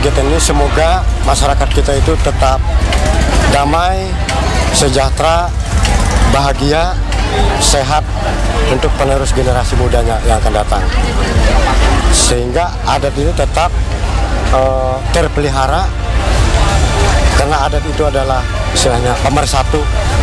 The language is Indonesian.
kegiatan ini semoga masyarakat kita itu tetap damai, sejahtera, bahagia, sehat untuk penerus generasi mudanya yang akan datang. Sehingga adat ini tetap terpelihara karena adat itu adalah istilahnya pemersatu